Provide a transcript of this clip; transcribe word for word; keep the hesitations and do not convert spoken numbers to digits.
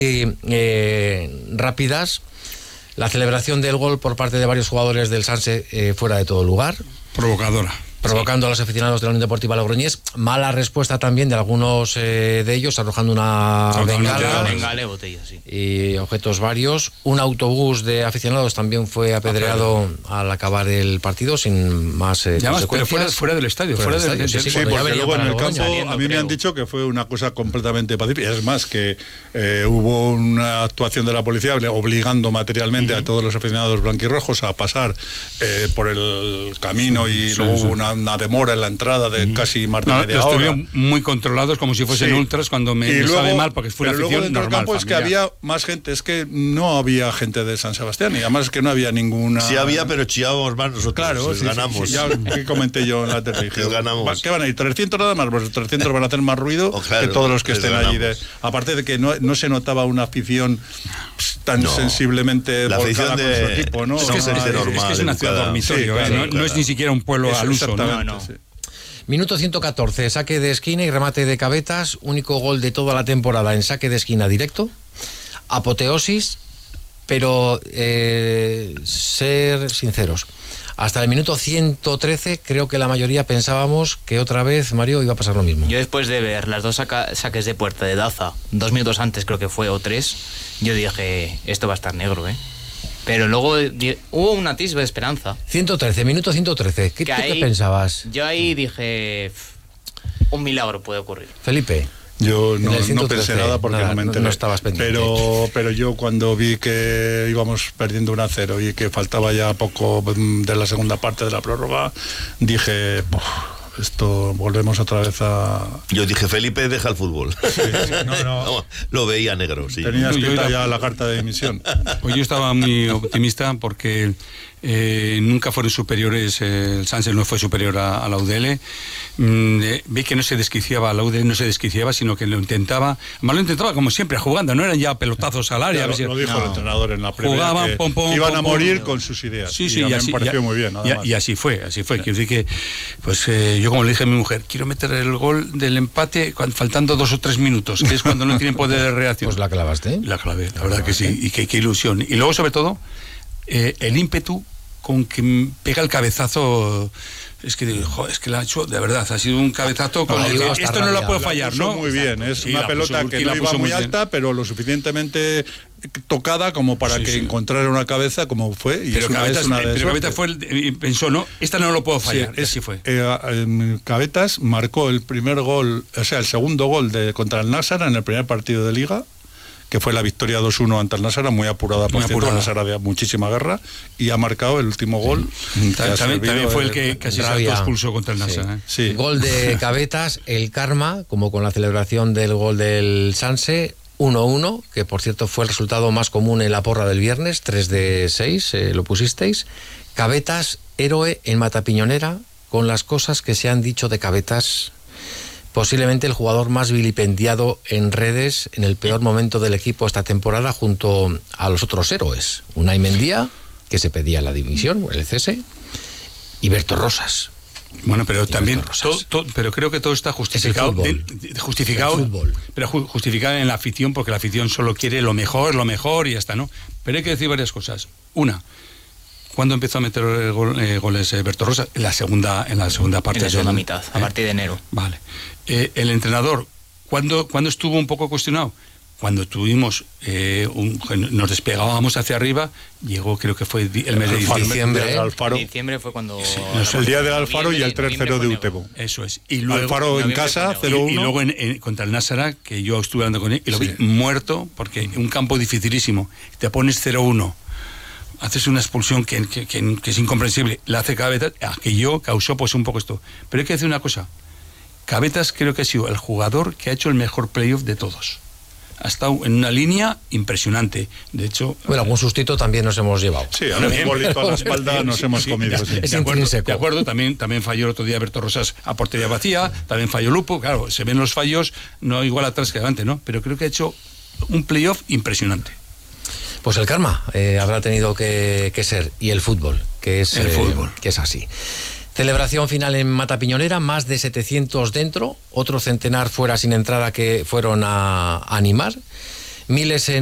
eh, rápidas. La celebración del gol por parte de varios jugadores del Sanse eh, fuera de todo lugar. Provocadora. Provocando sí. a los aficionados de la Unión Deportiva Logroñés. Mala respuesta también de algunos eh, de ellos, arrojando una bengala, bengala botella, sí. y objetos varios. Un autobús de aficionados también fue apedreado ah, al acabar el partido, sin más eh, consecuencias. Pero fuera, fuera del estadio. Fuera, fuera del estadio. Sí, sí, sí, porque luego en el campo a mí me han dicho que fue una cosa completamente pacífica. Es más, que eh, hubo una actuación de la policía obligando materialmente uh-huh. a todos los aficionados blanquirrojos a pasar eh, por el camino y sí, luego sí, hubo una una demora en la entrada de mm. casi más de no, media los hora. Estuvieron muy controlados como si fuesen sí. ultras cuando me, me luego, sabe mal porque fue una afición luego dentro normal, del campo es que había más gente, es que no había gente de San Sebastián y además es que no había ninguna... Sí había, pero chillábamos más nosotros. Claro, sí, ganamos. Sí, sí, ya que comenté yo en la televisión. ganamos. ¿Qué van a ir? trescientos nada más, pues trescientos van a hacer más ruido oh, claro, que todos los que estén ganamos. allí. De, aparte de que no, no se notaba una afición tan no. sensiblemente la volcada de... con su equipo, ¿no? Es que, es, es, normal, es, que es una ciudad dormitorio, sí, claro, no, claro. no es ni siquiera un pueblo al uso, ¿no? no. Sí. Minuto ciento catorce, saque de esquina y remate de Cabetas, único gol de toda la temporada en saque de esquina directo, apoteosis, pero eh, ser sinceros, hasta el minuto ciento trece creo que la mayoría pensábamos que otra vez, Mario, iba a pasar lo mismo. Yo después de ver las dos saca- saques de puerta de Daza, dos minutos antes creo que fue, o tres, yo dije, esto va a estar negro, ¿eh? Pero luego hubo un atisbo de esperanza. ciento trece, minuto ciento trece. ¿Qué, ¿tú ahí, qué pensabas? Yo ahí dije, un milagro puede ocurrir. Felipe. Yo no, no pensé nada porque nada, no me enteré. No estabas pendiente. Pero, pero yo cuando vi que íbamos perdiendo uno a cero y que faltaba ya poco de la segunda parte de la prórroga, dije... esto volvemos otra vez a... Yo dije, Felipe, deja el fútbol. Sí, sí, no, no. No, lo veía negro, sí. Tenía escrita ya la carta de dimisión. Pues yo estaba muy optimista porque eh, nunca fueron superiores, eh, el Sánchez no fue superior a, a la U D L. Mm, eh, vi que no se desquiciaba, la U D L no se desquiciaba, sino que lo intentaba, además lo intentaba como siempre, jugando, no eran ya pelotazos al área. Ya, lo, lo dijo no. el entrenador en la primera, jugaban, que pom, pom, iban a pom, morir pom. con sus ideas. Sí, sí, y, y a así, mí me pareció ya, muy bien, nada y, más. y así fue, así fue. Quiero decir que, pues eh, yo como le dije a mi mujer, quiero meter el gol del empate cuando, faltando dos o tres minutos, que es cuando no tienen poder de reacción. Pues la clavaste. La clavé, la verdad que sí, y qué, qué ilusión. Y luego, sobre todo, eh, el ímpetu con que pega el cabezazo. Es que, jo, es que la ha hecho, de verdad, ha sido un cabezazo con no, el que esto no lo puede fallar, ¿no? Muy bien, es sí, una pelota que no iba muy alta, pero lo suficientemente tocada como para sí, que sí. encontrara una cabeza como fue. Y pero es una, Cabetas, es una pero Cabetas fue el, pensó, no, esta no lo puedo fallar, sí, es, así fue. Eh, Cabetas marcó el primer gol, o sea, el segundo gol de contra el Nássara en el primer partido de Liga, que fue la victoria dos uno ante el Nássara, muy apurada, por muy cierto, el Nássara había muchísima guerra, y ha marcado el último gol. Sí. También, también fue el que casi se autoexpulsó contra el Nássara. Sí. ¿eh? Sí. Gol de Cabetas, el karma, como con la celebración del gol del Sanse, uno uno, que por cierto fue el resultado más común en la porra del viernes, tres de seis, eh, lo pusisteis. Cabetas, héroe en Matapiñonera, con las cosas que se han dicho de Cabetas... Posiblemente el jugador más vilipendiado en redes en el peor momento del equipo esta temporada junto a los otros héroes. Unai Mendía, que se pedía la dimisión, el cese, y Berto Rosas. Bueno, pero también, todo, todo, pero creo que todo está justificado, de, de, justificado, pero ju, justificado en la afición, porque la afición solo quiere lo mejor, lo mejor y ya está, ¿no? Pero hay que decir varias cosas. Una, ¿cuándo empezó a meter eh, gol, eh, goles eh, Berto Rosas? En la segunda, en la segunda parte. En la segunda del, mitad, a ¿eh? partir de enero. Vale. Eh, el entrenador, ¿cuándo, ¿cuándo estuvo un poco cuestionado? Cuando tuvimos, eh, un, nos despegábamos hacia arriba, llegó, creo que fue el mes de diciembre. Alfaro. En diciembre fue cuando... Sí, no, el día del Alfaro y el tres cero de Utebo. Eso es. Y luego, Alfaro en casa, cero uno. Y, y luego en, en, contra el Nássara, que yo estuve hablando con él, y lo sí. vi muerto, porque un campo dificilísimo. Te pones cero uno. Haces una expulsión que, que, que, que es incomprensible, la hace Cabetas, aquello causó pues un poco esto. Pero hay que decir una cosa, Cabetas creo que ha sido el jugador que ha hecho el mejor playoff de todos. Ha estado en una línea impresionante, de hecho... Bueno, algún sustito también nos hemos llevado. Sí, a un bolito a la espalda nos sí, hemos sí, comido. Sí. Es de acuerdo, de acuerdo, también, también falló el otro día Berto Rosas a portería vacía, también falló Lupo, claro, se ven los fallos, no igual atrás que adelante, ¿no? Pero creo que ha hecho un playoff impresionante. Pues el karma eh, habrá tenido que, que ser, y el fútbol, que es, el eh, fútbol. que es así. Celebración final en Matapiñonera, más de setecientos dentro, otro centenar fuera sin entrada que fueron a, a animar. miles en